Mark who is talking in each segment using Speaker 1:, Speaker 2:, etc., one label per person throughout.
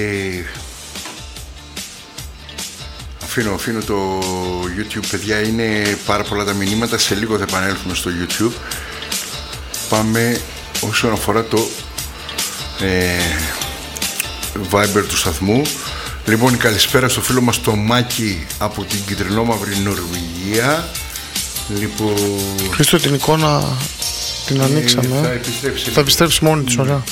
Speaker 1: Αφήνω το YouTube, παιδιά, είναι πάρα πολλά τα μηνύματα. Σε λίγο θα επανέλθουμε στο YouTube. Πάμε όσον αφορά το Viber του σταθμού. Λοιπόν, καλησπέρα στο φίλο μας το Μάκη από την κυτρινόμαυρη Νορβηγία. Λοιπόν,
Speaker 2: Χρήστο, την εικόνα την ανοίξαμε. Θα επιστρέψει μόνη της, ωραία.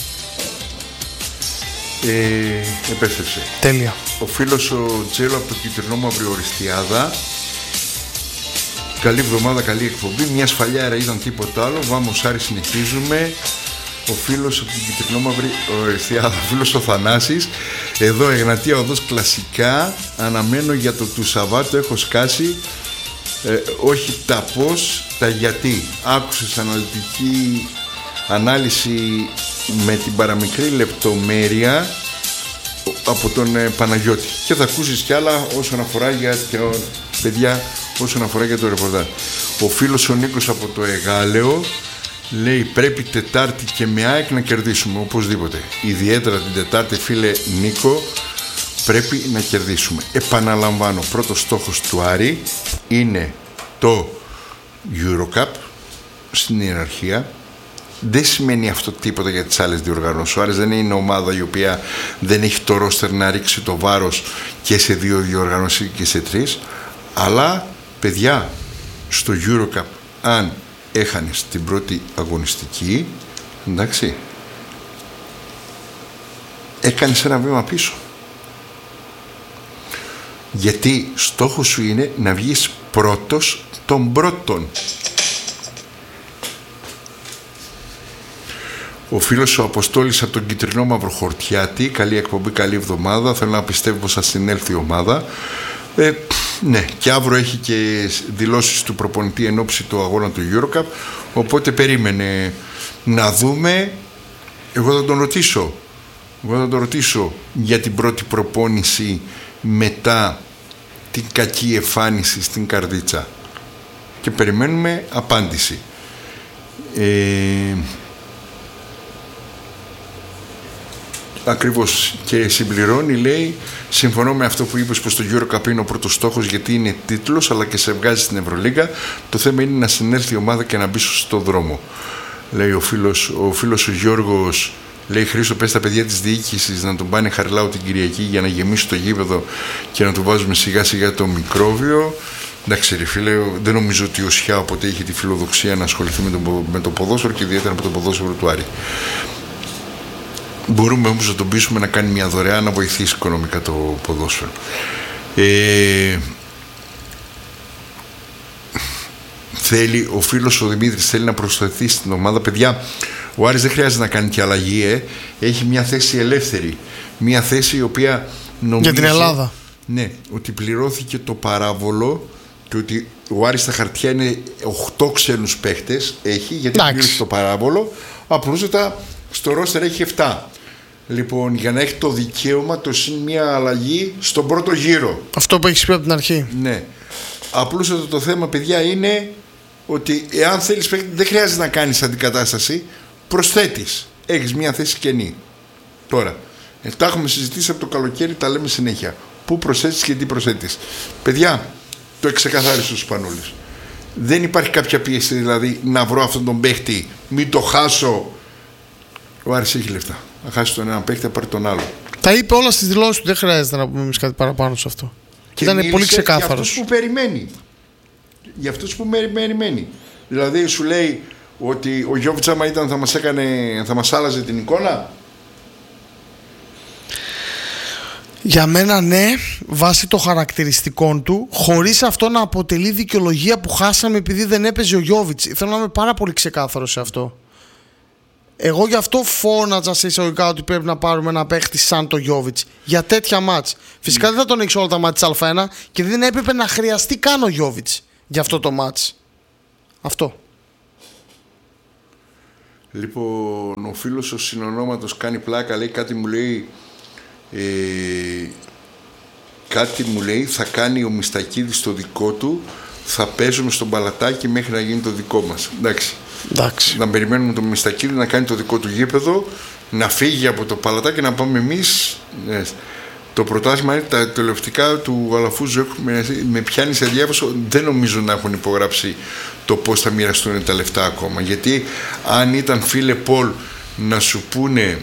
Speaker 1: Επέστρεψε.
Speaker 2: Τέλεια.
Speaker 1: Ο φίλος ο Τζέλο από το κυτρινόμαυρη Οριστιάδα. Καλή εβδομάδα, καλή εκπομπή. Μια σφαλιάρα ήταν, τίποτα άλλο. Βάμος Άρη, συνεχίζουμε. Ο φίλος από την κυτρινόμαυρη Οριστιάδα, ο φίλος ο Θανάσης. Εδώ Εγνατία Οδός, κλασικά. Αναμένω για το του Σαββάτου, έχω σκάσει. Όχι τα πώς, τα γιατί. Άκουσες αναλυτική ανάλυση με την παραμικρή λεπτομέρεια από τον Παναγιώτη, και θα ακούσεις κι άλλα όσον αφορά για το, παιδιά, όσον αφορά για το ρεπορτάζ. Ο φίλος ο Νίκος από το Εγάλεο λέει πρέπει Τετάρτη και με ΑΕΚ να κερδίσουμε οπωσδήποτε. Ιδιαίτερα την Τετάρτη, φίλε Νίκο, πρέπει να κερδίσουμε. Επαναλαμβάνω, πρώτος στόχος του Άρη είναι το Eurocup στην ιεραρχία. Δεν σημαίνει αυτό τίποτα για τις άλλες διοργανώσεις. Ο Άρης δεν είναι ομάδα η οποία δεν έχει το ρόστερ να ρίξει το βάρος και σε 2 διοργανώσεις και σε 3. Αλλά, παιδιά, στο Eurocup, αν έχανες την πρώτη αγωνιστική, εντάξει, έκανες ένα βήμα πίσω. Γιατί στόχος σου είναι να βγεις πρώτος των πρώτων. Ο φίλος ο Αποστόλης από τον κυτρινόμαυρο Χορτιάτη, καλή εκπομπή, καλή εβδομάδα. Θέλω να πιστεύω πως θα συνέλθει η ομάδα. Ναι, και αύριο έχει και δηλώσεις του προπονητή εν ώψη του αγώνα του Eurocup. Οπότε περίμενε να δούμε. Εγώ θα τον ρωτήσω για την πρώτη προπόνηση μετά την κακή εμφάνιση στην Καρδίτσα. Και περιμένουμε απάντηση. Ακριβώς, και συμπληρώνει, λέει, συμφωνώ με αυτό που είπες πως το Eurocup είναι ο πρώτος στόχος γιατί είναι τίτλος, αλλά και σε βγάζει στην Ευρωλίγκα. Το θέμα είναι να συνέλθει η ομάδα και να μπει στο δρόμο. Λέει ο φίλος ο Γιώργος, λέει Χρήστο, πες τα παιδιά της διοίκησης να τον πάνε Χαριλάου την Κυριακή για να γεμίσει το γήπεδο και να του βάζουμε σιγά σιγά το μικρόβιο. Εντάξει ρε φίλε, δεν νομίζω ότι ο Σιά όποτε είχε τη φιλοδοξία να ασχοληθεί με το ποδόσφαιρο και ιδιαίτερα με το ποδόσφαιρο του Άρη. Μπορούμε όμως να τον πείσουμε να κάνει μια δωρεά να βοηθήσει οικονομικά το ποδόσφαιρο. Ο φίλος ο Δημήτρης θέλει να προσθεθεί στην ομάδα. Παιδιά, ο Άρης δεν χρειάζεται να κάνει και αλλαγή. Έχει μια θέση ελεύθερη. Μια θέση η οποία νομίζω,
Speaker 2: για την Ελλάδα,
Speaker 1: ναι, ότι πληρώθηκε το παράβολο και ότι ο Άρης στα χαρτιά είναι 8 ξένους παίχτες. Έχει, γιατί πληρώθηκε το παράβολο. Απλούστατα στο ρόστερ έχει 7. Λοιπόν, για να έχει το δικαίωμα το συν μια αλλαγή στον πρώτο γύρο.
Speaker 2: Αυτό που έχεις πει από την αρχή.
Speaker 1: Ναι. Απλούστατα το θέμα, παιδιά, είναι ότι εάν θέλεις παίκτη, δεν χρειάζεται να κάνεις αντικατάσταση. Προσθέτεις. Έχεις μια θέση κενή. Τώρα, τα έχουμε συζητήσει από το καλοκαίρι, τα λέμε συνέχεια. Πού προσθέτεις και τι προσθέτεις. Παιδιά, το εξεκαθάρισε ο Σπανούλης. Δεν υπάρχει κάποια πίεση, δηλαδή να βρω αυτόν τον παίκτη, μην το χάσω. Ο Άρης έχει λεφτά. Να χάσει τον έναν παίκτη, θα πάρει τον άλλο.
Speaker 2: Τα είπε όλα στις δηλώσεις του, δεν χρειάζεται να πούμε εμείς κάτι παραπάνω σε αυτό.
Speaker 1: Και
Speaker 2: ήταν πολύ ξεκάθαρος.
Speaker 1: Για αυτούς που περιμένει. Για αυτούς που περιμένει. Δηλαδή σου λέει ότι ο Γιώβιτς άμα ήταν θα μας άλλαζε την εικόνα.
Speaker 2: Για μένα ναι, βάσει των χαρακτηριστικών του, χωρίς αυτό να αποτελεί δικαιολογία που χάσαμε επειδή δεν έπαιζε ο Γιώβιτς. Θέλω να είμαι πάρα πολύ ξεκάθαρος σε αυτό. Εγώ γι' αυτό φώνατσα σε εισαγωγικά ότι πρέπει να πάρουμε ένα παίχτη σαν το Γιώβιτς για τέτοια μάτς. Φυσικά δεν θα τον έχεις όλα τα μάτς Α1 και δεν έπρεπε να χρειαστεί καν ο Γιώβιτς για αυτό το μάτς. Αυτό.
Speaker 1: Λοιπόν, ο φίλος ο συνονόματος κάνει πλάκα, λέει κάτι μου λέει θα κάνει ο Μιστακίδης το δικό του, θα παίζουμε στον Παλατάκι μέχρι να γίνει το δικό μας. Εντάξει. Να περιμένουμε τον Μιστακίδη να κάνει το δικό του γήπεδο να φύγει από το παλατάκι και να πάμε εμείς. Το πρωτάθλημα είναι τα τελευταία του Αλαφούζου. Με πιάνει σε διάβασο. Δεν νομίζω να έχουν υπογράψει το πώς θα μοιραστούν τα λεφτά ακόμα. Γιατί αν ήταν, φίλε Πολ, να σου πούνε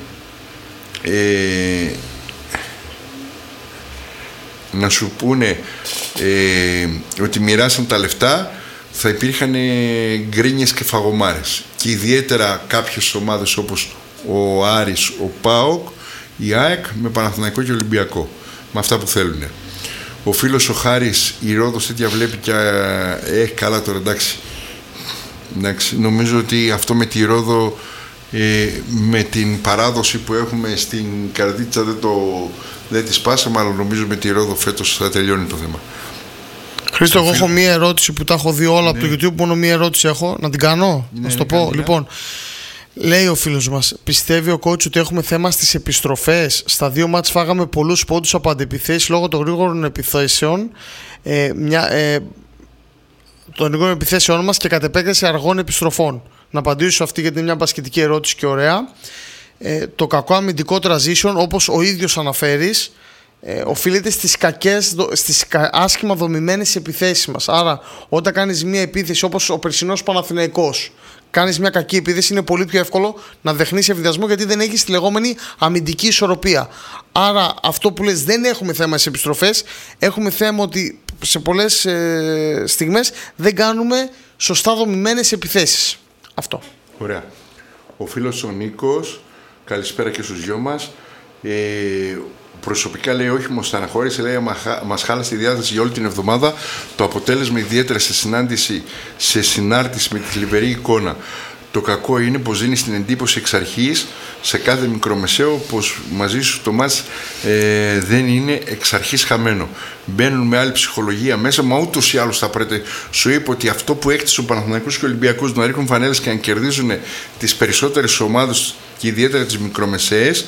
Speaker 1: ότι μοιράσαν τα λεφτά, θα υπήρχαν γκρίνιες και φαγωμάρες. Και ιδιαίτερα κάποιες ομάδες όπως ο Άρης, ο ΠΑΟΚ, η ΑΕΚ, με Παναθηναϊκό και Ολυμπιακό, με αυτά που θέλουν. Ο φίλος ο Χάρης, η Ρόδος τέτοια βλέπει και καλά τώρα, εντάξει. Νομίζω ότι αυτό με τη Ρόδο, με την παράδοση που έχουμε στην Καρδίτσα, δεν τη σπάσαμε, αλλά νομίζω με τη Ρόδο φέτος θα τελειώνει το θέμα.
Speaker 2: Χρήστο, εγώ έχω μία ερώτηση που τα έχω δει όλα από το YouTube. Μόνο μία ερώτηση έχω. Να την κάνω, να σου το πω. Λοιπόν, λέει ο φίλος μας, πιστεύει ο coach ότι έχουμε θέμα στις επιστροφές? Στα 2 μάτς φάγαμε πολλούς πόντους από αντεπιθέσεις λόγω των γρήγορων επιθέσεων. Των γρήγορων επιθέσεών μας και κατ' επέκταση αργών επιστροφών. Να απαντήσω σε αυτή, γιατί είναι μια μπασκετική ερώτηση και ωραία. Το κακό αμυντικό transition, όπως ο ίδιος αναφέρεις, οφείλεται στις άσχημα δομημένες επιθέσεις μας. Άρα όταν κάνεις μια επίθεση όπως ο περσινός Παναθηναϊκός, κάνεις μια κακή επίθεση, είναι πολύ πιο εύκολο να δεχνείς ευδιασμό, γιατί δεν έχεις τη λεγόμενη αμυντική ισορροπία. Άρα αυτό που λες, δεν έχουμε θέμα στις επιστροφές. Έχουμε θέμα ότι σε πολλές στιγμές δεν κάνουμε σωστά δομημένες επιθέσεις. Αυτό.
Speaker 1: Ωραία. Ο φίλος ο Νίκος, καλησπέρα και στους δυο μας. Προσωπικά λέει, όχι μου στεναχώρησε, λέει, μας χάλασε τη διάθεση για όλη την εβδομάδα. Το αποτέλεσμα, ιδιαίτερα σε συνάρτηση με τη θλιβερή εικόνα. Το κακό είναι πως δίνεις την εντύπωση εξ αρχής σε κάθε μικρομεσαίο πως μαζί σου το μάτς δεν είναι εξ αρχής χαμένο. Μπαίνουν με άλλη ψυχολογία μέσα, μα ούτως ή άλλως θα πρέπει. Σου είπε ότι αυτό που έκτισε ο Παναθηναϊκός και ο Ολυμπιακός, να ρίχνουν φανέλες και να κερδίζουν τις περισσότερες ομάδες και ιδιαίτερα τις μικρομεσαίες,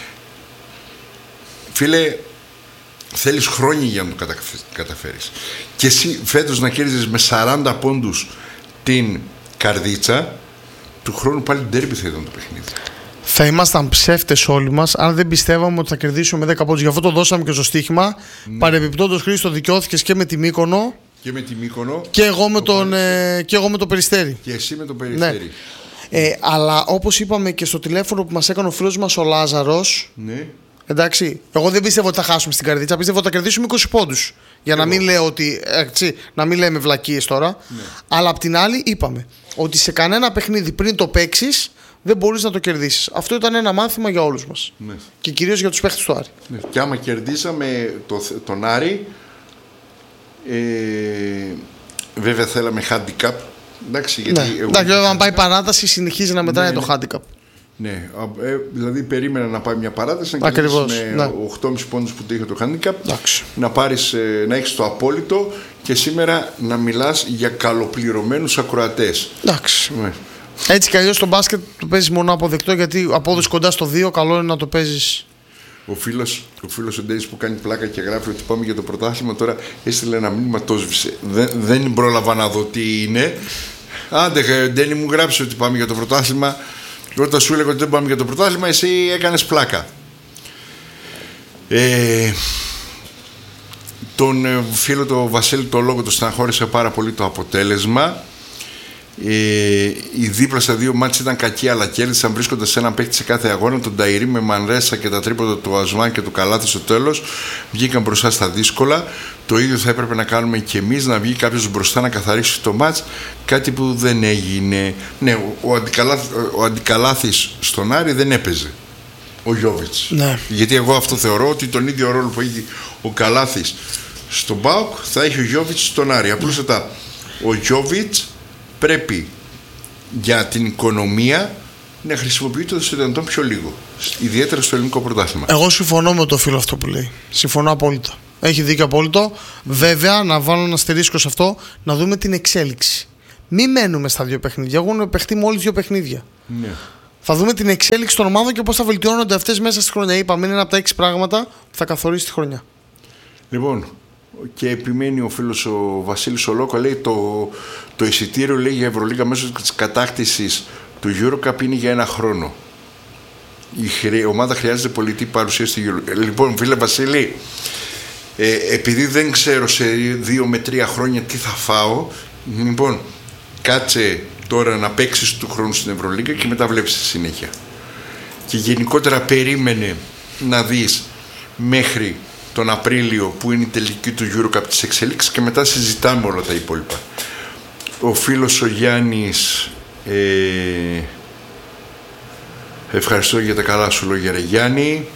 Speaker 1: φίλε, θέλεις χρόνια για να το καταφέρεις. Και εσύ φέτος να κέρδιζες με 40 πόντους την Καρδίτσα, του χρόνου πάλι ντέρμπι θα ήταν το παιχνίδι.
Speaker 2: Θα ήμασταν ψεύτες όλοι μας αν δεν πιστεύαμε ότι θα κερδίσουμε με 10 πόντους. Γι' αυτό το δώσαμε και στο στοίχημα. Ναι. Παρεμπιπτόντως, Χρήστο, δικαιώθηκες και με τη Μύκονο.
Speaker 1: Και με τη Μύκονο.
Speaker 2: Και εγώ με το Περιστέρι.
Speaker 1: Και εσύ με το Περιστέρι.
Speaker 2: Ναι. Αλλά όπως είπαμε και στο τηλέφωνο που μας έκανε ο φίλος μας ο Λάζαρος.
Speaker 1: Ναι.
Speaker 2: Εντάξει, εγώ δεν πίστευα ότι θα χάσουμε στην Καρδίτσα. Πίστευα ότι θα κερδίσουμε 20 πόντους. Για να μην λέω ότι. Να μην λέμε βλακίες τώρα. Ναι. Αλλά απ' την άλλη είπαμε ότι σε κανένα παιχνίδι πριν το παίξεις δεν μπορείς να το κερδίσεις. Αυτό ήταν ένα μάθημα για όλους μας. Ναι. Και κυρίως για τους παίχτες του Άρη.
Speaker 1: Ναι. Και άμα κερδίσαμε τον Άρη, βέβαια θέλαμε handicap. Εντάξει, γιατί
Speaker 2: ναι. Εντάξει, βέβαια, αν πάει παράταση, συνεχίζει να μετράει το handicap.
Speaker 1: Ναι, δηλαδή περίμενα να πάει μια παράταση, να κερδίσεις με 8,5 πόντους που το είχε το handicap, να έχεις το απόλυτο και σήμερα να μιλάς για καλοπληρωμένους ακροατές.
Speaker 2: Εντάξει. Ναι. Έτσι κι αλλιώς το μπάσκετ το παίζεις μόνο αποδεκτό, γιατί απόδοση κοντά στο 2 καλό είναι να το παίζεις.
Speaker 1: Ο φίλος ο Ντέις που κάνει πλάκα και γράφει ότι πάμε για το πρωτάθλημα, τώρα έστειλε ένα μήνυμα, το σβήσε. Δεν πρόλαβα να δω τι είναι. Άντε, Ντένι μου, γράψε ότι πάμε για το πρωτάθλημα. Όταν σου έλεγα ότι δεν πάμε για το πρωτάθλημα, εσύ έκανες πλάκα. Τον φίλο του Βασίλη το λόγο το στεναχώρησε πάρα πολύ το αποτέλεσμα. Οι δίπλα στα 2 μάτς ήταν κακοί, αλλά κέρδισαν βρίσκοντας σε έναν παίκτη σε κάθε αγώνα. Τον Ταϊρή με Μανρέσα και τα τρίποτα του Ασβάν και του Καλάθη στο τέλος. Βγήκαν μπροστά στα δύσκολα. Το ίδιο θα έπρεπε να κάνουμε και εμείς, να βγει κάποιος μπροστά να καθαρίσει το μάτς. Κάτι που δεν έγινε. Ναι, ο Αντικαλάθης στον Άρη δεν έπαιζε. Ο Γιώβιτς. Ναι. Γιατί εγώ αυτό θεωρώ ότι τον ίδιο ρόλο που έχει ο Καλάθης στον ΠΑΟΚ θα έχει ο Γιώβιτς στον Άρη. Απλούστατα ο Γιώβιτς πρέπει για την οικονομία να χρησιμοποιείται το δυνατόν πιο λίγο, ιδιαίτερα στο ελληνικό πρωτάθλημα.
Speaker 2: Εγώ συμφωνώ με το φίλο αυτό που λέει. Συμφωνώ απόλυτα. Έχει δίκιο απόλυτο. Βέβαια, να βάλω ένα αστερίσκο σε αυτό, να δούμε την εξέλιξη. Μην μένουμε στα 2 παιχνίδια. Έχουν παιχτεί μόλις 2 παιχνίδια. Ναι. Θα δούμε την εξέλιξη των ομάδων και πώς θα βελτιώνονται αυτές μέσα στη χρονιά. Είπαμε, είναι ένα από τα 6 πράγματα που θα καθορίσει τη χρονιά.
Speaker 1: Λοιπόν, και επιμένει ο φίλος ο Βασίλης Ολόκο, λέει το εισιτήριο, λέει, για Ευρωλίγα μέσω της κατάκτησης του EuroCup είναι για 1 χρόνο. Η ομάδα χρειάζεται πολιτική παρουσία στη EuroLeague. Λοιπόν, φίλε Βασίλη, επειδή δεν ξέρω σε 2 με 3 χρόνια τι θα φάω, λοιπόν, κάτσε τώρα να παίξεις του χρόνου στην Ευρωλίγκα και μετά βλέπεις τη συνέχεια. Και γενικότερα περίμενε να δεις μέχρι τον Απρίλιο που είναι η τελική του EuroCup της εξέλιξης και μετά συζητάμε όλα τα υπόλοιπα. Ο φίλος ο Γιάννης, ευχαριστώ για τα καλά σου λόγια ρε Γιάννη.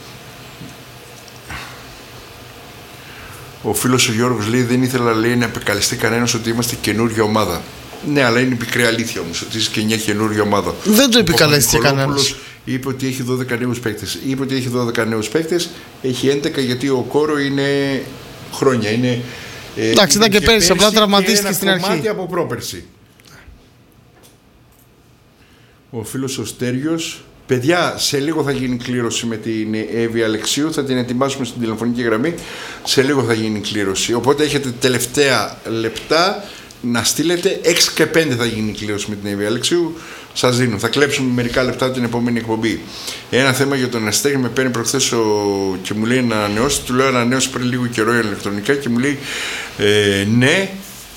Speaker 1: Ο φίλος ο Γιώργος λέει δεν ήθελα λέει να επικαλεστεί κανένας ότι είμαστε καινούργια ομάδα. Ναι, αλλά είναι πικρή αλήθεια όμως ότι είσαι και μια καινούργια ομάδα.
Speaker 2: Δεν το επικαλέστηκε κανένας.
Speaker 1: Είπε ότι έχει 12 νέους παίκτες. Είπε ότι έχει 12 νέους παίκτες. Έχει 11 γιατί ο Κόρο είναι χρόνια. Είναι,
Speaker 2: εντάξει, ήταν και πέρυσι. Απλά τραυματίστηκε στην αρχή.
Speaker 1: Κομμάτι από πρόπερση. Ο φίλος ο Στέριος. Παιδιά, σε λίγο θα γίνει κλήρωση με την Εύη Αλεξίου. Θα την ετοιμάσουμε στην τηλεφωνική γραμμή. Σε λίγο θα γίνει κλήρωση. Οπότε έχετε τελευταία λεπτά να στείλετε. 6 και 5 θα γίνει κλήρωση με την Εύη Αλεξίου. Σας δίνω. Θα κλέψουμε μερικά λεπτά την επόμενη εκπομπή. Ένα θέμα για τον Αστέρι με παίρνει προχθές και μου λέει να ανανεώσει. Του λέω ανανεώσει πριν λίγο καιρό ηλεκτρονικά και μου λέει ναι.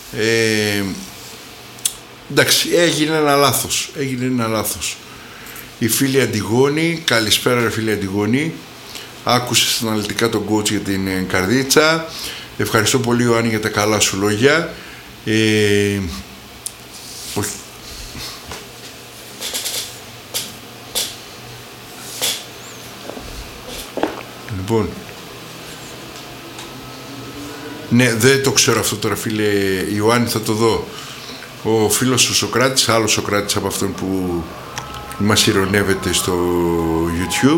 Speaker 1: Εντάξει, έγινε ένα λάθος. Η φίλη Αντιγόνη, καλησπέρα ρε φίλη Αντιγόνη. Άκουσες αναλυτικά τον coach για την Καρδίτσα. Ευχαριστώ πολύ Ιωάννη για τα καλά σου λόγια. Λοιπόν, ναι, δεν το ξέρω αυτό τώρα φίλε Ιωάννη, θα το δω. Ο φίλος ο Σοκράτης, άλλος Σοκράτης από αυτόν που μας ειρωνεύεται στο YouTube.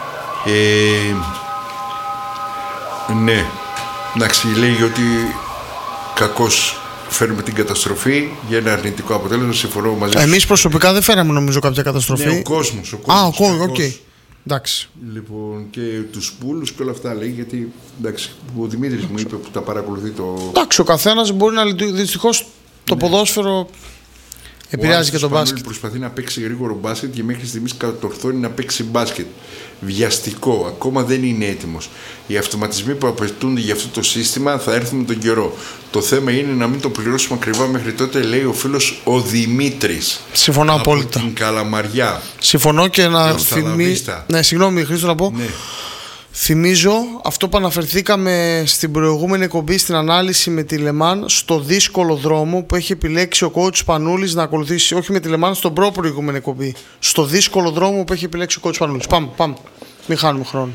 Speaker 1: Ναι, εντάξει, λέει ότι κακώς φέρουμε την καταστροφή για ένα αρνητικό αποτέλεσμα. Συμφωνώ μαζί σου.
Speaker 2: Εμείς προσωπικά δεν φέραμε νομίζω κάποια καταστροφή.
Speaker 1: Ναι, ο κόσμος.
Speaker 2: Οκ. Εντάξει.
Speaker 1: Λοιπόν, και τους πούλους και όλα αυτά λέει, γιατί εντάξει, ο Δημήτρης μου είπε που τα παρακολουθεί το.
Speaker 2: Εντάξει, ο καθένας μπορεί να λειτουργεί. Δυστυχώς το ποδόσφαιρο επηρεάζει και τον μπάσκετ.
Speaker 1: Προσπαθεί να παίξει γρήγορο μπάσκετ και μέχρι στιγμής κατορθώνει να παίξει μπάσκετ. Βιαστικό, ακόμα δεν είναι έτοιμος. Οι αυτοματισμοί που απαιτούνται για αυτό το σύστημα θα έρθουν με τον καιρό. Το θέμα είναι να μην το πληρώσουμε ακριβά μέχρι τότε, λέει ο φίλος ο Δημήτρης.
Speaker 2: Συμφωνώ απόλυτα.
Speaker 1: Από την Καλαμαριά.
Speaker 2: Συμφωνώ και να θυμίσω. Ναι, συγγνώμη, Χρήστο, να πω.
Speaker 1: Ναι.
Speaker 2: Θυμίζω αυτό που αναφερθήκαμε στην προηγούμενη εκπομπή στην ανάλυση με τη Λεμάν, στο δύσκολο δρόμο που έχει επιλέξει ο coach Πανούλης να ακολουθήσει, όχι με τη Λεμάν, στον προηγούμενη εκπομπή. Στο δύσκολο δρόμο που έχει επιλέξει ο coach Πανούλης. Πάμε. Μην χάνουμε χρόνο.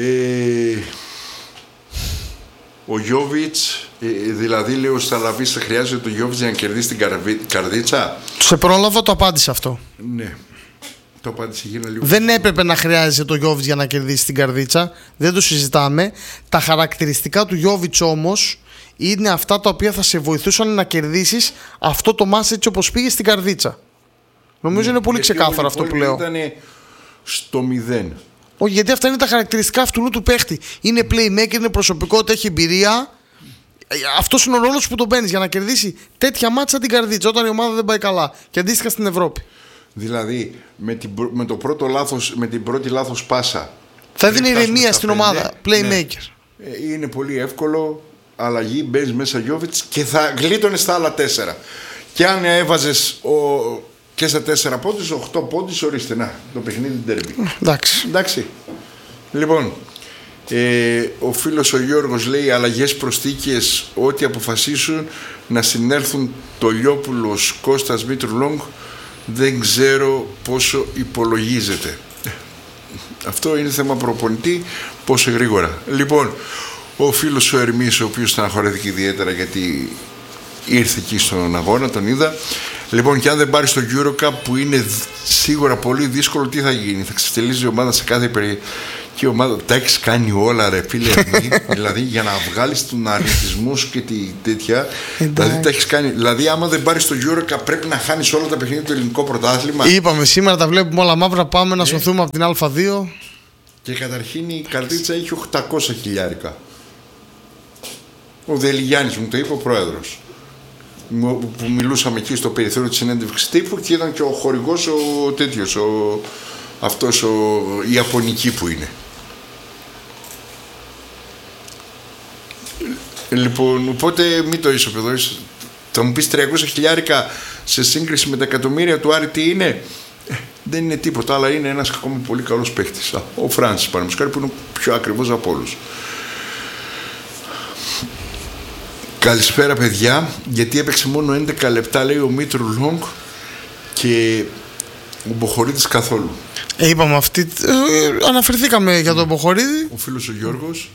Speaker 1: Ο Γιώβιτς, δηλαδή λέει ο Σταλαβής, χρειάζεται το Γιώβιτς για να κερδίσει την Καρδίτσα.
Speaker 2: Σε πρόλαβα, το απάντησε αυτό.
Speaker 1: Ναι. Το απάντησε, λίγο.
Speaker 2: Δεν έπρεπε να χρειάζεται το Γιώβιτς για να κερδίσει την Καρδίτσα. Δεν το συζητάμε. Τα χαρακτηριστικά του Γιώβιτς όμως είναι αυτά τα οποία θα σε βοηθούσαν να κερδίσεις αυτό το μάτς έτσι όπως πήγε στην Καρδίτσα. Νομίζω είναι πολύ ξεκάθαρο αυτό που λέω.
Speaker 1: Ήταν στο 0.
Speaker 2: Όχι, γιατί αυτά είναι τα χαρακτηριστικά αυτού του παίχτη. Είναι playmaker, είναι προσωπικότητα, έχει εμπειρία. Αυτός είναι ο ρόλος που τον παίρνεις για να κερδίσει τέτοια μάτσα την Καρδίτσα όταν η ομάδα δεν πάει καλά. Και αντίστοιχα στην Ευρώπη.
Speaker 1: Δηλαδή με το πρώτο λάθος, με την πρώτη λάθος πάσα
Speaker 2: θα δίνει ηρεμία στην ομάδα. Playmaker.
Speaker 1: Ναι. Είναι πολύ εύκολο. Αλλαγή, μπαίνεις μέσα Γιώβιτς και θα γλίτωνες στα άλλα 4. Και αν έβαζες και στα 4 πόντους, 8 πόντους, ορίστε να το παιχνίδι ντέρμπι. Εντάξει. Λοιπόν, ο φίλος ο Γιώργος λέει αλλαγές προσθήκες, ό,τι αποφασίσουν να συνέρθουν το Λιόπουλος Κώστας Μήτρου Λόγκ. Δεν ξέρω πόσο υπολογίζεται. Αυτό είναι θέμα προπονητή, πόσο γρήγορα. Λοιπόν, ο φίλος ο Ερμής, ο οποίος στεναχωρέθηκε ιδιαίτερα γιατί ήρθε εκεί στον αγώνα, τον είδα. Λοιπόν, και αν δεν πάρεις το EuroCup που είναι σίγουρα πολύ δύσκολο, τι θα γίνει? Θα ξεφτελίζει η ομάδα σε κάθε περίπτωση. Και η ομάδα τα έχεις κάνει όλα ρε φίλε Ερμή, δηλαδή για να βγάλεις τον αρνητισμό σου και τέτοια. Δηλαδή τα έχεις κάνει. Δηλαδή άμα δεν πάρεις το EuroCup πρέπει να χάνεις όλα τα παιχνίδια του ελληνικού πρωτάθλημα.
Speaker 2: Είπαμε σήμερα τα βλέπουμε όλα μαύρα, πάμε να σωθούμε από την Α2.
Speaker 1: Και καταρχήν η Καρδίτσα έχει 800 χιλιάρικα. Ο Δελιγιάννης μου το είπε, ο πρόεδρος, που μιλούσαμε εκεί στο περιθώριο της συνέντευξης τύπου, και ήταν και ο χορηγός ο τέτοιος, αυτός η Ιαπωνική που είναι. Λοιπόν, οπότε μην το ισοπεδώσεις. Θα μου πεις 300 χιλιάρικα σε σύγκριση με τα εκατομμύρια του Άρη τι είναι? Δεν είναι τίποτα, αλλά είναι ένας ακόμη πολύ καλός παίχτης. Ο Φράνσις παραδείγματος που είναι πιο ακριβώς από όλους. Καλησπέρα παιδιά, γιατί έπαιξε μόνο 11 λεπτά λέει ο Μήτρου Λόγκ και ο Μποχορίδης καθόλου.
Speaker 2: Είπαμε αναφερθήκαμε για τον Μποχορίδη.
Speaker 1: Ο φίλος ο Γιώργος.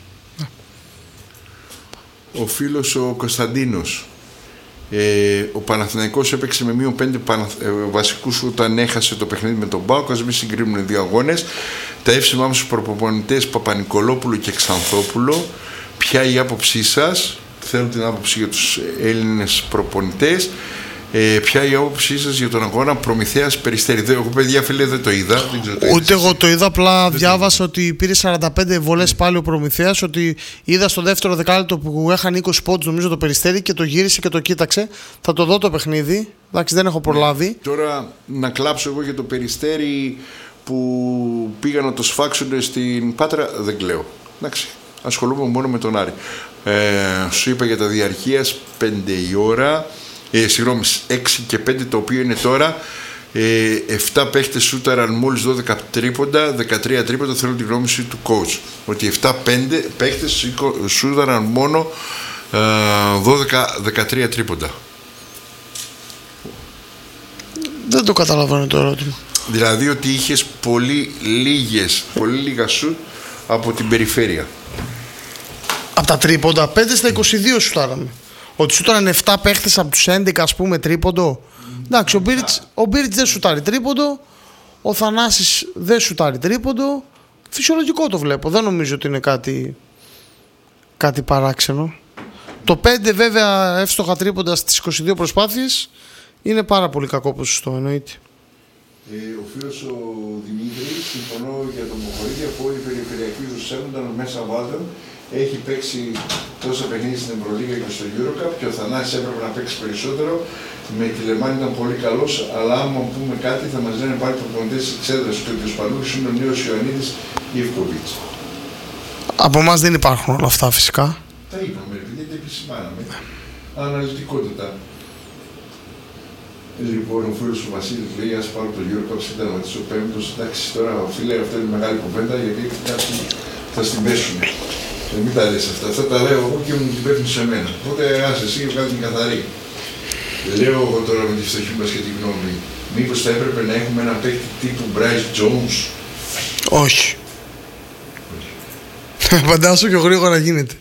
Speaker 1: Ο φίλος ο Κωνσταντίνος. Ο Παναθηναϊκός έπαιξε με μείον 5 βασικούς όταν έχασε το παιχνίδι με τον ΠΑΟΚ. Ας μην συγκρίνουν δύο αγώνες. Τα εύσημά μου στους προπονητές Παπα-Νικολόπουλο και Ξανθόπουλο. Ποια η άποψή σας? Θέλω την άποψη για τους Έλληνες προπονητές. Ποια η άποψή σας για τον αγώνα Προμηθέας Περιστέρι? Εγώ παιδιά φίλε δεν το είδα.
Speaker 2: Ούτε εγώ το είδα, απλά διάβασα ότι πήρε 45 βολές πάλι ο Προμηθέας, ότι είδα στο δεύτερο δεκάλεπτο που έχανε 20 πόντους νομίζω το Περιστέρι και το γύρισε και το κοίταξε. Θα το δω το παιχνίδι, εντάξει δεν έχω προλάβει.
Speaker 1: Τώρα να κλάψω εγώ για το Περιστέρι που πήγαν να το σφάξουν στην Πάτρα, δεν κλαίω. Εντάξει, ασχολούμαι μόνο με τον Άρη. Σου είπα για τα διαρκείας 5 η ώρα. Συγγνώμη, 6 και 5 το οποίο είναι τώρα. 7 παίχτες σούταραν μόλις 12 τρίποντα, 13 τρίποντα. Θέλω την γνώμη του coach ότι 7 παίχτες σούταραν μόνο 12-13 τρίποντα.
Speaker 2: Δεν το καταλαβαίνω το ερώτημα.
Speaker 1: Δηλαδή ότι είχες πολύ λίγα σουτ από την περιφέρεια.
Speaker 2: Από τα τρίποντα 5 στα 22 σουτάραμε. Ότι σούταραν 7 παίχτες από τους 11 ας πούμε τρίποντο. Εντάξει, ο Μπίριτς δεν σουτάρει τρίποντο. Ο Θανάσης δεν σουτάρει τρίποντο. Φυσιολογικό το βλέπω. Δεν νομίζω ότι είναι κάτι παράξενο. Το 5 βέβαια εύστοχα τρίποντα στις 22 προσπάθειες είναι πάρα πολύ κακό ποσοστό, εννοείται.
Speaker 1: Ο φίλος ο Δημήτρης, συμφωνώ για τον Μποχορίδη, από όλοι οι περιφερειακοί του σέρνονταν μέσα βάζαν. Έχει παίξει τόσα παιχνίδια στην Ευρωλίγα και στο EuroCup και ο Θανάσης έπρεπε να παίξει περισσότερο. Με τη Λεμάνη ήταν πολύ καλός, αλλά άμα πούμε κάτι θα μας λένε πάλι προπονητές της Εξέδρας και ότι ο Σπανούλης είναι ο νέος Ιωαννίδης Ιβκοβίτς.
Speaker 2: Από εμάς δεν υπάρχουν όλα αυτά φυσικά.
Speaker 1: Τα είπαμε, επειδή τα επισημάναμε. Αναλυτικότητα. Λοιπόν, ο φίλος του Βασίλης λέει: ας πάρω το EuroCup συνταγματής ο πέμπτος. Εντάξει, τώρα φίλε, αυτό είναι μεγάλη κουβέντα γιατί κάποιοι θα στην πέσουν. Μην τα λες αυτά. Αυτά τα λέω εγώ και μου την πέφτουν σε μένα. Οπότε άσε εσύ βγάλει την καθαρή. Λέω εγώ τώρα με τη φτωχή μας και τη γνώμη. Μήπως θα έπρεπε να έχουμε ένα παίκτη τύπου Bryce Jones?
Speaker 2: Όχι. Φαντάσου πιο γρήγορα γίνεται.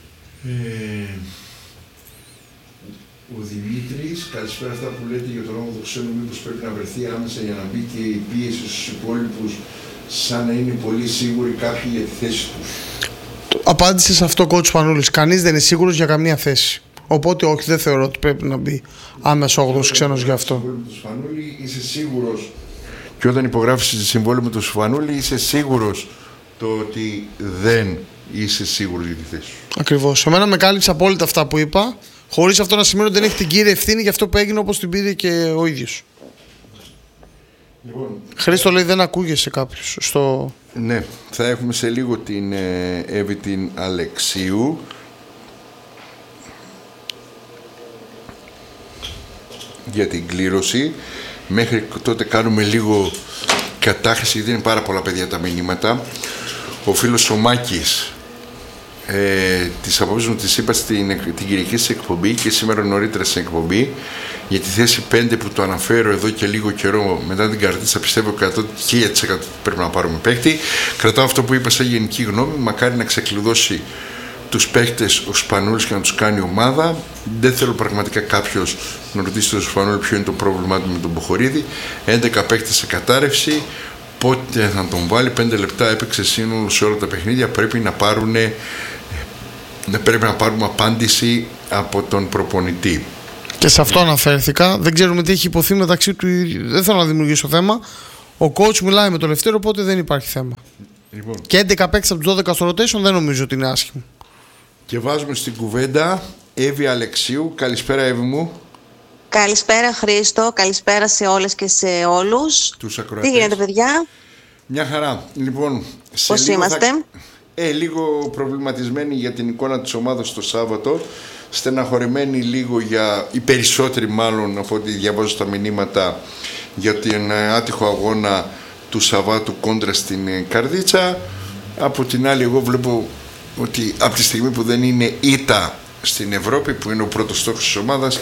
Speaker 1: Ο Δημήτρης, καλησπέρα αυτά που λέτε για τον νόμο του ξένου, μήπως πρέπει να βρεθεί άμεσα για να μπει και η πίεση στους υπόλοιπους σαν να είναι πολύ σίγουροι κάποιοι για τη θέση τους?
Speaker 2: Απάντησε σε αυτό ο coach Πανούλης. Κανείς δεν είναι σίγουρος για καμία θέση. Οπότε όχι, δεν θεωρώ ότι πρέπει να μπει άμεσα 8ος ξένος γι' αυτό.
Speaker 1: Σφανούλη, είσαι σίγουρος? Και όταν υπογράφεις τη συμβόλαιο με τον Σφανούλη, είσαι σίγουρος το ότι δεν είσαι σίγουρος για τη θέση σου?
Speaker 2: Ακριβώς. Εμένα με κάλυψε απόλυτα αυτά που είπα. Χωρίς αυτό να σημαίνει ότι δεν έχει την κύρια ευθύνη για αυτό που έγινε όπως την πήρε και ο ίδιος.
Speaker 1: Λοιπόν,
Speaker 2: Χρήστο λέει δεν ακούγεσαι κάποιος στο...
Speaker 1: Ναι, θα έχουμε σε λίγο την Εύη την Αλεξίου. Για την κλήρωση. Μέχρι τότε κάνουμε λίγο κατάχρηση γιατί είναι πάρα πολλά παιδιά τα μηνύματα. Ο φίλος ο Μάκης τις απόψεις μου τις είπα την Κυριακή στην εκπομπή και σήμερα νωρίτερα στην εκπομπή για τη θέση 5 που το αναφέρω εδώ και λίγο καιρό μετά την καρτίτσα. Πιστεύω 1000% πρέπει να πάρουμε παίκτη. Κρατάω αυτό που είπα σαν γενική γνώμη. Μακάρι να ξεκλειδώσει τους παίκτες ο Σπανούλης και να τους κάνει ομάδα. Δεν θέλω πραγματικά κάποιος να ρωτήσει τον Σπανούλη ποιο είναι το πρόβλημά του με τον Μποχορίδη. 11 παίκτες σε κατάρρευση. Πότε θα τον βάλει? 5 λεπτά έπαιξε σύνολο σε όλα τα παιχνίδια. Πρέπει να πάρουμε απάντηση από τον προπονητή.
Speaker 2: Και σε αυτό αναφέρθηκα. Δεν ξέρουμε τι έχει υποθεί μεταξύ του. Δεν θέλω να δημιουργήσω θέμα. Ο coach μιλάει με τον Λευτέρο, οπότε δεν υπάρχει θέμα.
Speaker 1: Λοιπόν.
Speaker 2: Και 11 παίκτες από τους 12 στο rotation δεν νομίζω ότι είναι άσχημο.
Speaker 1: Και βάζουμε στην κουβέντα Εύη Αλεξίου. Καλησπέρα, Εύη μου.
Speaker 3: Καλησπέρα, Χρήστο. Καλησπέρα σε όλες και σε όλους.
Speaker 1: Τους ακροατές.
Speaker 3: Τι γίνεται, παιδιά?
Speaker 1: Μια χαρά. Λοιπόν,
Speaker 3: πώς είμαστε?
Speaker 1: Λίγο προβληματισμένοι για την εικόνα της ομάδας το Σάββατο. Στεναχωρημένοι λίγο οι περισσότεροι μάλλον από ό,τι διαβάζω στα μηνύματα για την άτυχο αγώνα του Σαββάτου κόντρα στην Καρδίτσα. Από την άλλη εγώ βλέπω ότι από τη στιγμή που δεν είναι ήττα στην Ευρώπη, που είναι ο πρώτος στόχος της ομάδας,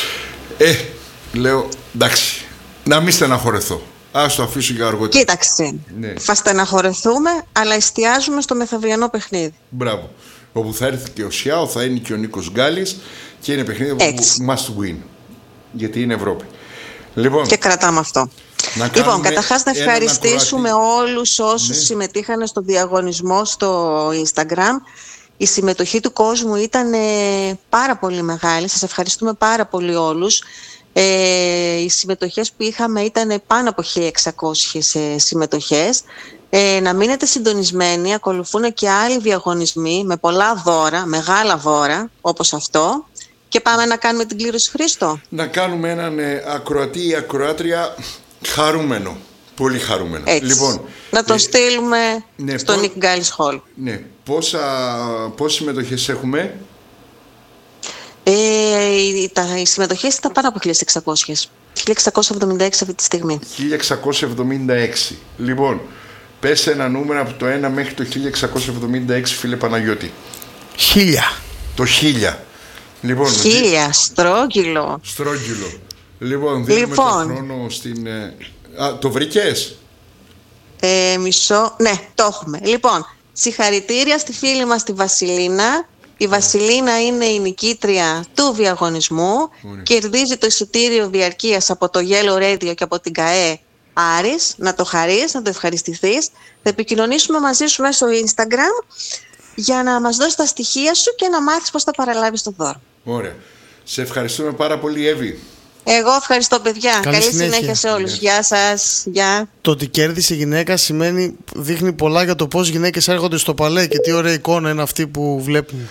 Speaker 1: λέω εντάξει, να μην στεναχωρεθώ. Ας το αφήσω για αργότερα.
Speaker 3: Κοίταξε, ναι. Θα στεναχωρεθούμε, αλλά εστιάζουμε στο μεθαυριανό παιχνίδι.
Speaker 1: Μπράβο. Όπου θα έρθει και ο Σιάο, θα είναι και ο Νίκος Γκάλης και είναι παιχνίδι που must win. Γιατί είναι Ευρώπη. Λοιπόν,
Speaker 3: και κρατάμε αυτό. Λοιπόν, καταρχάς να ευχαριστήσουμε όλους όσους συμμετείχαν στο διαγωνισμό στο Instagram. Η συμμετοχή του κόσμου ήταν πάρα πολύ μεγάλη. Σας ευχαριστούμε πάρα πολύ όλους. Οι συμμετοχές που είχαμε ήταν πάνω από 1.600 συμμετοχές. Να μείνετε συντονισμένοι, ακολουθούν και άλλοι διαγωνισμοί με πολλά δώρα, μεγάλα δώρα όπως αυτό. Και πάμε να κάνουμε την κλήρωση, Χρήστο.
Speaker 1: Να κάνουμε έναν ακροατή ή ακροάτρια χαρούμενο, πολύ χαρούμενο.
Speaker 3: Έτσι. Λοιπόν, να τον στείλουμε στο Nick Gallis Hall.
Speaker 1: Ναι, πόσες συμμετοχές έχουμε?
Speaker 3: Οι συμμετοχές ήταν πάνω από 1.600. 1.676 αυτή τη στιγμή.
Speaker 1: 1.676. Λοιπόν, πες ένα νούμερο από το 1 μέχρι το 1.676, φίλε Παναγιώτη.
Speaker 2: 1000.
Speaker 1: Το 1000. Λοιπόν,
Speaker 3: 1000, στρόγγυλο.
Speaker 1: Στρόγγυλο. Λοιπόν, δίνουμε τον χρόνο στην... το βρήκες?
Speaker 3: Μισό. Ναι, το έχουμε. Λοιπόν, συγχαρητήρια στη φίλη μας τη Βασιλίνα. Η Βασιλίνα είναι η νικήτρια του διαγωνισμού. Κερδίζει το εισιτήριο διαρκείας από το Yellow Radio και από την ΚΑΕ Άρης. Να το χαρείς, να το ευχαριστηθείς. Θα επικοινωνήσουμε μαζί σου μέσω Instagram για να μας δώσεις τα στοιχεία σου και να μάθεις πώς θα παραλάβεις το δώρο.
Speaker 1: Ωραία. Σε ευχαριστούμε πάρα πολύ, Εύη.
Speaker 3: Εγώ ευχαριστώ, παιδιά. Καλή συνέχεια σε όλους. Γεια σας. Γεια.
Speaker 2: Το ότι κέρδισε η γυναίκα δείχνει πολλά για το πώς γυναίκες έρχονται στο παλέ και τι ωραία εικόνα είναι αυτή που βλέπουμε.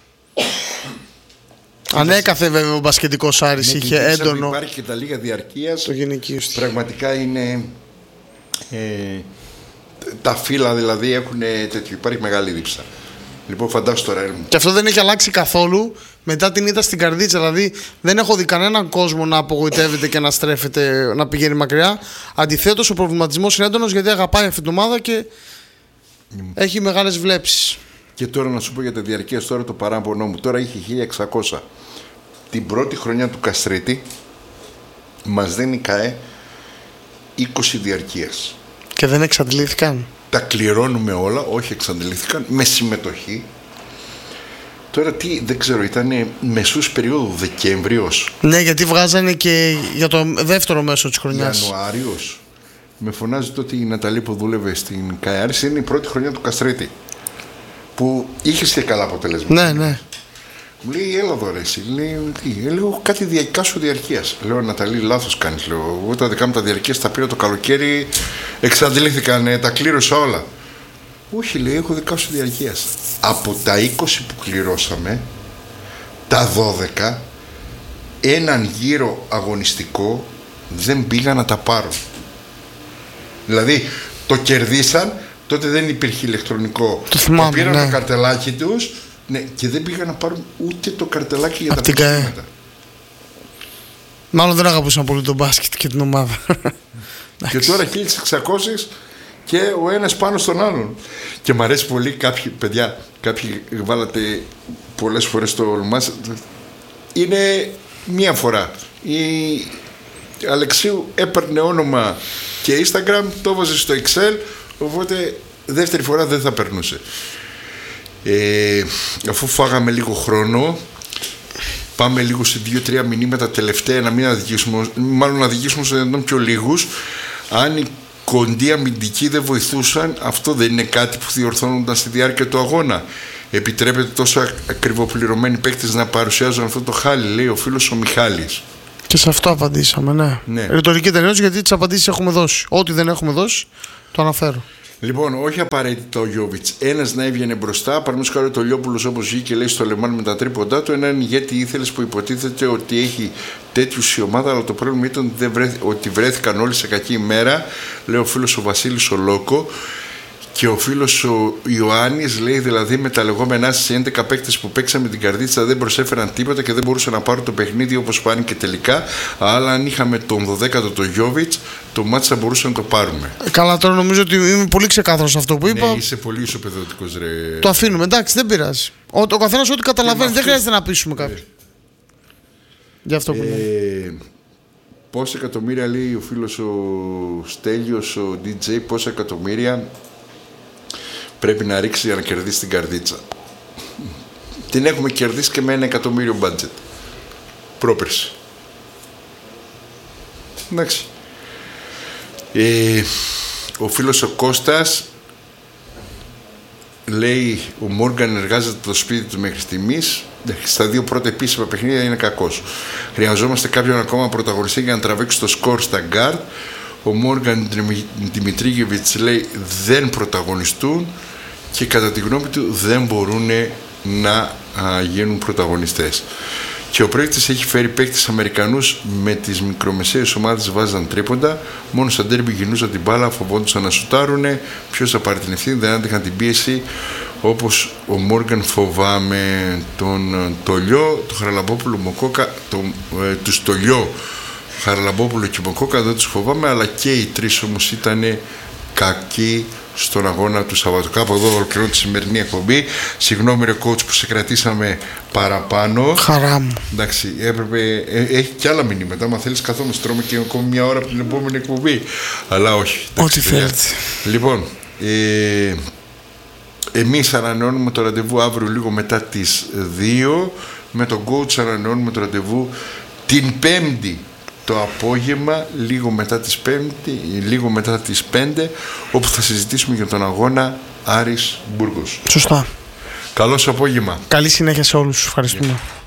Speaker 2: Ανέκαθε βέβαια ο μπασκετικός Άρης, είχε έντονο.
Speaker 1: Υπάρχει και τα λίγα διαρκείας.
Speaker 2: Το γυναικείο.
Speaker 1: Πραγματικά είναι. Τα φύλλα δηλαδή έχουν τέτοιο. Υπάρχει μεγάλη δίψα. Λοιπόν, φαντάσου τώρα.
Speaker 2: Και αυτό δεν έχει αλλάξει καθόλου μετά την ήττα στην Καρδίτσα. Δηλαδή, δεν έχω δει κανέναν κόσμο να απογοητεύεται και να στρέφεται, να πηγαίνει μακριά. Αντιθέτως, ο προβληματισμός είναι έντονος γιατί αγαπάει αυτή την ομάδα και έχει μεγάλες βλέψεις.
Speaker 1: Και τώρα να σου πω για τα διαρκείας, τώρα το παράπονο μου. Τώρα είχε 1.600. Την πρώτη χρονιά του Καστρίτη μας δίνει ΚΑΕ 20 διαρκείας.
Speaker 2: Και δεν εξαντλήθηκαν.
Speaker 1: Τα κληρώνουμε όλα, όχι εξαντλήθηκαν, με συμμετοχή. Τώρα τι, δεν ξέρω, ήταν μεσούς περίοδου, Δεκέμβριος.
Speaker 2: Ναι, γιατί βγάζανε και για το δεύτερο μέσο της χρονιάς.
Speaker 1: Ιανουάριος. Με φωνάζει τότε η Ναταλή που δούλευε στην ΚΑΕ Άρης, είναι η πρώτη χρονιά του Καστρίτη. Που είχες και καλά αποτελέσματα.
Speaker 2: Ναι, ναι.
Speaker 1: Μου λέει, έλα εδώ ρε εσύ. Λέω κάτι δικά σου διαρκείας. Λέω, Ναταλή, λάθος κάνεις. Λέω, εγώ τα δικά μου τα διαρκείας τα πήρα το καλοκαίρι, εξαντλήθηκαν, τα κλήρωσα όλα. Όχι, λέει, έχω δικά σου διαρκείας. Από τα 20 που κληρώσαμε, τα 12, έναν γύρο αγωνιστικό δεν πήγα να τα πάρω. Δηλαδή, το κερδίσαν, τότε δεν υπήρχε ηλεκτρονικό.
Speaker 2: Το θυμάμαι,
Speaker 1: πήραν
Speaker 2: ναι.
Speaker 1: Το καρτελάκι τους. Ναι, και δεν πήγαν να πάρουν ούτε το καρτελάκι για τα πρωταθλήματα.
Speaker 2: Μάλλον δεν αγαπούσαν πολύ τον μπάσκετ και την ομάδα.
Speaker 1: Και τώρα 1.600 και ο ένας πάνω στον άλλον. Και μου αρέσει πολύ κάποιοι, παιδιά, κάποιοι βάλατε πολλές φορές το όνομά. Είναι μία φορά. Η Αλεξίου έπαιρνε όνομα και Instagram, το έβαζε στο Excel, οπότε δεύτερη φορά δεν θα περνούσε. Αφού φάγαμε λίγο χρόνο, πάμε λίγο σε 2-3 μηνύματα τελευταία, να μην αδικήσουμε, μάλλον να αδικήσουμε στο δυνατόν πιο λίγους. Αν οι κοντοί αμυντικοί δεν βοηθούσαν, αυτό δεν είναι κάτι που διορθώνονταν στη διάρκεια του αγώνα? Επιτρέπεται τόσο ακριβοπληρωμένοι παίκτες να παρουσιάζουν αυτό το χάλι, λέει ο φίλος ο Μιχάλης.
Speaker 2: Και σε αυτό απαντήσαμε, ναι. Ρητορική τελείωση, γιατί τις απαντήσεις έχουμε δώσει. Ό,τι δεν έχουμε δώσει, το αναφέρω.
Speaker 1: Λοιπόν, όχι απαραίτητα ο Γιόβιτς. Ένας να έβγαινε μπροστά, παραδείγματος χάρη το Λιόπουλος, όπως βγήκε και λέει στο Λεμάν με τα τρίποντά του, έναν ηγέτη ήθελες που υποτίθεται ότι έχει τέτοιους η ομάδα, αλλά το πρόβλημα ήταν ότι βρέθηκαν όλοι σε κακή ημέρα. Λέει ο φίλος ο Βασίλης ο Λόκο. Και ο φίλος ο Ιωάννης λέει δηλαδή με τα λεγόμενά στις 11 παίκτες που παίξαμε την Καρδίτσα δεν προσέφεραν τίποτα και δεν μπορούσαν να πάρουν το παιχνίδι όπως φάνηκε τελικά. Αλλά αν είχαμε τον 12ο το Γιόβιτς, το μάτς θα μπορούσαμε να το πάρουμε.
Speaker 2: Καλά, τώρα νομίζω ότι είμαι πολύ ξεκάθαρος σε αυτό που είπα.
Speaker 1: Ναι, είσαι πολύ ισοπεδωτικός, ρε.
Speaker 2: Το αφήνουμε, εντάξει, δεν πειράζει. Ο καθένας ό,τι καταλαβαίνει, δεν χρειάζεται να πείσουμε κάποιον. Για αυτό που λέει.
Speaker 1: Πόσα εκατομμύρια λέει ο φίλος ο Στέλιος, ο DJ, πόσα εκατομμύρια πρέπει να ρίξει για να κερδίσει την Καρδίτσα. Την έχουμε κερδίσει και με 1 εκατομμύριο budget. Πρόπερση. Εντάξει. Ο φίλος ο Κώστας λέει ο Μόργαν εργάζεται το σπίτι του μέχρι στιγμής. Στα 2 πρώτα επίσημα παιχνίδια είναι κακός. Χρειαζόμαστε κάποιον ακόμα πρωταγωνιστή για να τραβήξει το σκορ στα γκάρτ. Ο Μόργαν Δημητρίγεβιτς λέει δεν πρωταγωνιστούν και κατά τη γνώμη του δεν μπορούν να γίνουν πρωταγωνιστές. Και ο παίκτης έχει φέρει παίκτες Αμερικανούς με τις μικρομεσαίες ομάδες βάζαν τρίποντα. Μόνο στα ντέρμπι γινούσαν την μπάλα, φοβόντουσαν να σουτάρουν. Ποιος θα πάρει την ευθύνη, δεν άντεχαν την πίεση. Όπως ο Μόργαν φοβάμαι τον Τολιό, τον Χαραλαμπόπουλο, Μοκόκα, του Στολιό, Χαραλαμπόπουλο και Μοκόκα δεν τους φοβάμαι, αλλά και οι 3 όμως ήταν κακοί στον αγώνα του Σαββατοκάπου. Εδώ ολοκληρώνω τη σημερινή εκπομπή. Συγγνώμη ρε coach που σε κρατήσαμε παραπάνω.
Speaker 2: Χαρά μου.
Speaker 1: Εντάξει, έπρεπε, έχει και άλλα μηνύματα. Αν θέλεις καθόμαστε, τρώμε και ακόμη μια ώρα από την επόμενη εκπομπή. Αλλά όχι.
Speaker 2: Ό,τι θέλετε.
Speaker 1: Λοιπόν, εμείς ανανεώνουμε το ραντεβού αύριο λίγο μετά τις 2. Με τον coach ανανεώνουμε το ραντεβού την Πέμπτη το απόγευμα, λίγο μετά τις 5, όπου θα συζητήσουμε για τον αγώνα Άρης Μπούργος.
Speaker 2: Σωστά.
Speaker 1: Καλώς απόγευμα.
Speaker 2: Καλή συνέχεια σε όλους. Ευχαριστούμε.